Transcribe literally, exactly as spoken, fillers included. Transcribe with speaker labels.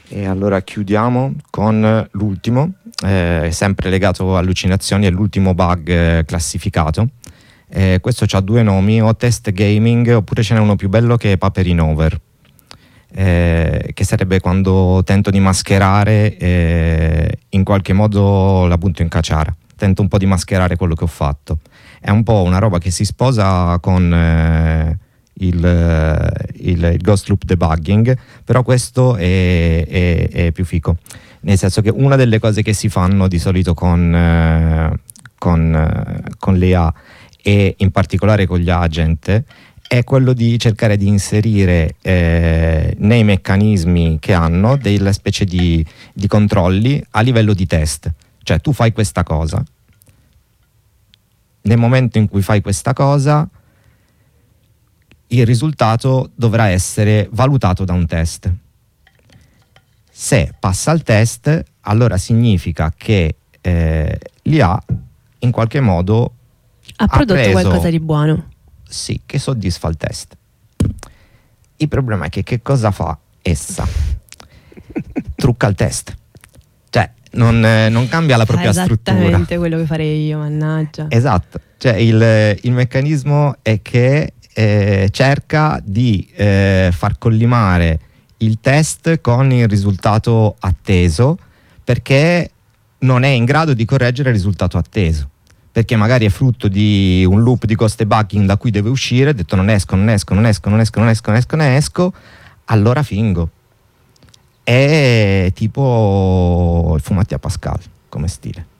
Speaker 1: E allora chiudiamo con l'ultimo, eh, sempre legato allucinazioni, è l'ultimo bug eh, classificato. Eh, questo ha due nomi, o test gaming oppure ce n'è uno più bello che è papering over, eh, che sarebbe quando tento di mascherare eh, in qualche modo la butto in caciara, tento un po' di mascherare quello che ho fatto. È un po' una roba che si sposa con eh, il, il, il ghost loop debugging, però questo è, è, è più fico, nel senso che una delle cose che si fanno di solito con, eh, con, eh, con l'A I e in particolare con gli agent è quello di cercare di inserire eh, nei meccanismi che hanno delle specie di, di controlli a livello di test. Cioè tu fai questa cosa, nel momento in cui fai questa cosa il risultato dovrà essere valutato da un test. Se passa il test, allora significa che eh, l'I A in qualche modo
Speaker 2: ha prodotto
Speaker 1: ha preso,
Speaker 2: qualcosa di buono.
Speaker 1: Sì, che soddisfa il test. Il problema è che che cosa fa essa? Trucca il test. Cioè, non, eh, non cambia la propria struttura.
Speaker 2: Esattamente quello che farei io, mannaggia.
Speaker 1: Esatto. Cioè, il, il meccanismo è che eh, cerca di eh, far collimare il test con il risultato atteso, perché non è in grado di correggere il risultato atteso, perché magari è frutto di un loop di ghost debugging da cui deve uscire, ha detto non esco, non esco, non esco, non esco, non esco, non esco, non esco, allora fingo. È tipo il fumati a Pascal come stile.